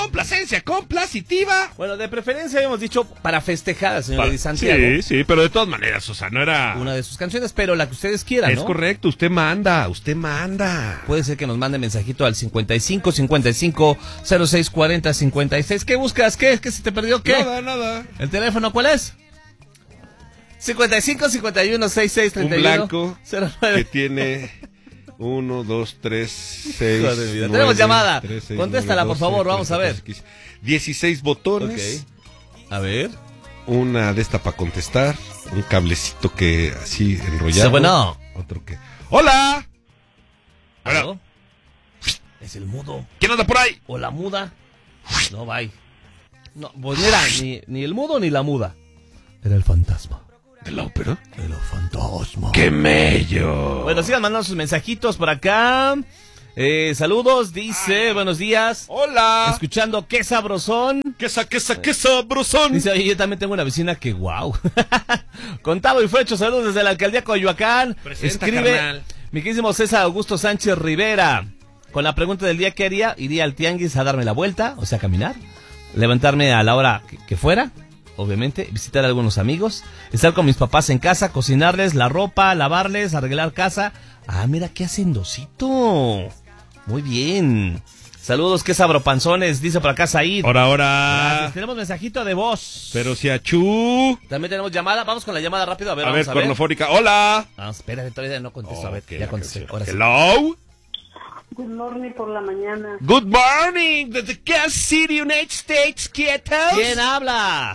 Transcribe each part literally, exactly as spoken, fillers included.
Complacencia complacitiva. Bueno, de preferencia habíamos dicho para festejar al señor Pa- Eddie Santiago. Sí, sí, pero de todas maneras, o sea, no era... Una de sus canciones, pero la que ustedes quieran, Es ¿no? correcto, usted manda, usted manda. Puede ser que nos mande mensajito al cincuenta y cinco, cincuenta y cinco, cero seis, cuarenta, cincuenta y seis. ¿Qué buscas? ¿Qué? ¿Qué se te perdió? ¿Qué? Nada, nada. ¿El teléfono cuál es? cincuenta y cinco, cincuenta y uno, sesenta y seis, Un treinta y uno, blanco cero que nueve. tiene uno, dos, tres, seis, Hijo de vida. nueve, Tenemos llamada. tres, seis, Contéstala, nueve, por favor, doce, vamos a ver. trece, quince, dieciséis botones. Ok. A ver. Una de esta para contestar. Un cablecito que así enrollado. Sí, bueno. Otro que... ¡Hola! ¿Aló? Es el mudo. ¿Quién anda por ahí? ¿O la muda? No, bye. No, pues mira, ni, ni el mudo ni la muda. Era el fantasma. ¿De la ópera? El fantasma. ¡Qué mello! Bueno, sigan mandando sus mensajitos por acá. Eh, saludos, dice, buenos días. ¡Hola! Escuchando Qué Sabrosón. ¡Qué qué qué sabrosón! Dice, oye, yo también tengo una vecina que wow. Contado y fue hecho, saludos desde la alcaldía Coyoacán. Presenta, Escribe carnal. mi queridísimo César Augusto Sánchez Rivera. Con la pregunta del día, ¿qué haría? Iría al tianguis a darme la vuelta, o sea, caminar. Levantarme a la hora que, que fuera, obviamente. Visitar a algunos amigos. Estar con mis papás en casa, cocinarles la ropa, lavarles, arreglar casa. Ah, mira, qué hacendosito. Muy bien. Saludos, qué sabropanzones, dice por acá Said. Ahora, ahora. Gracias. Tenemos mensajito de voz. Pero si achú. También tenemos llamada. Vamos con la llamada rápido. A ver, A vamos ver, a ver. cornofónica. ¡Hola! Ah, espérate, todavía no contesto. a ver, Ok, ya la contesté. canción. Ahora sí. Hello. Good morning por la mañana. Good morning, desde Kansas City, United States, quietos. ¿Quién habla?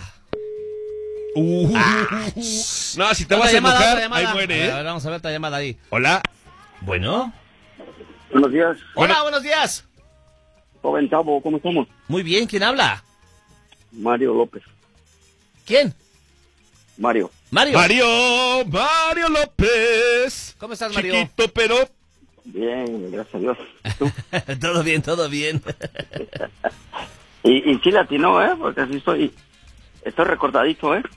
Uh, no, si te Otra vas a llamada, enojar, otra llamada. ahí muere, A ver, ¿eh? a ver, vamos a ver esta llamada ahí. Hola. Bueno. Buenos días, Hola, Bueno. buenos días. joven Tavo, ¿cómo estamos? Muy bien, ¿quién habla? Mario López. ¿Quién? Mario. Mario. Mario, Mario López. ¿Cómo estás, Mario? Chiquito, pero... Bien, gracias a Dios. ¿Tú? Todo bien, todo bien. y, y sí latino, ¿eh? Porque así estoy, estoy recortadito, ¿eh?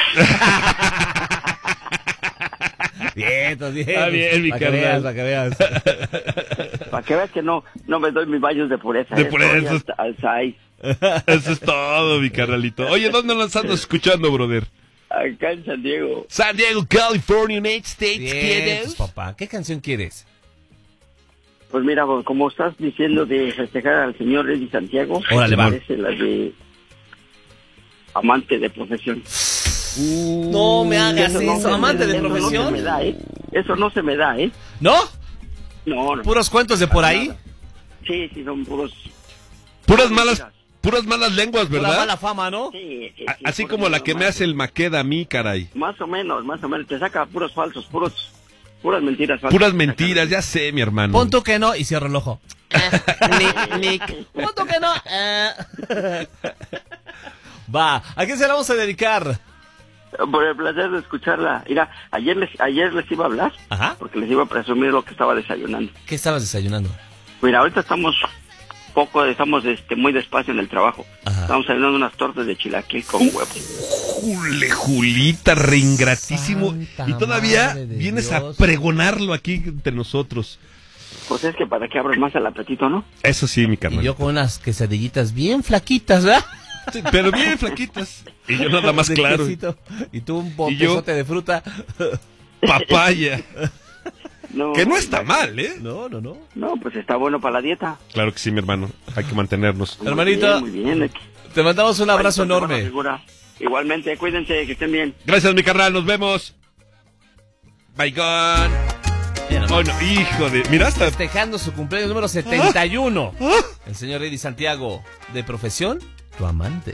Bien, todo bien. Está bien, mi Para que carnal. veas, para que veas. Para que veas que no, no me doy mis baños de pureza. De ¿eh? pureza. Estoy Al, al seis. Eso es todo, mi carnalito. Oye, ¿dónde nos andas escuchando, brother? Acá en San Diego. San Diego, California, United States, Bien, pues, quietos. papá. ¿Qué canción quieres? Pues mira, pues, como estás diciendo de festejar al señor Eddie Santiago, Órale, me va. parece la de amante de profesión. No me hagas Eso no eso, se- amante de eso No se profesión. me da, ¿eh? Eso no se me da, ¿eh? ¿No? No, no. ¿Puros cuentos de por ahí? Sí, sí, son puros... Puras malas, puras malas lenguas, Pura ¿verdad? mala fama, ¿no? Sí, sí, A- sí, Así puros como la que me malos. hace el Maqueda a mí, caray. Más o menos, más o menos. Te saca puros falsos, puros... Puras mentiras falsas. Puras mentiras, ya sé, mi hermano. Pon tú que no y cierro el ojo. Nick, Nick. Pon tú que no. Eh. Va, ¿a quién se la vamos a dedicar? Por el placer de escucharla. Mira, ayer les, ayer les iba a hablar. Ajá. Porque les iba a presumir lo que estaba desayunando. ¿Qué estabas desayunando? Mira, ahorita estamos poco, estamos este, muy despacio en el trabajo. Ajá. Estamos desayunando unas tortas de chilaquil con huevo. Jule, Julita, reingratísimo. Santa Y todavía madre de vienes Dios. a pregonarlo aquí entre nosotros. Pues es que para que abras más el apetito, ¿no? Eso sí, mi Y carnal. yo con unas quesadillitas bien flaquitas, ¿verdad? Sí, pero bien flaquitas. Y yo nada más De claro. quesito. Y tú un Y yo- botezote de fruta. Papaya. No, Que no está mal, ¿eh? No, no, no. No, pues está bueno para la dieta. Claro que sí, mi hermano. Hay que mantenernos. Muy Hermanito. bien, muy bien. Te mandamos un abrazo Ay, buena enorme. figura. Igualmente, cuídense, que estén bien. Gracias, mi carnal. Nos vemos. Bye, gone. Mira, Oh, no, hijo de... Mira, hasta... festejando su cumpleaños número setenta y uno. El señor Eddie Santiago, de profesión, tu amante.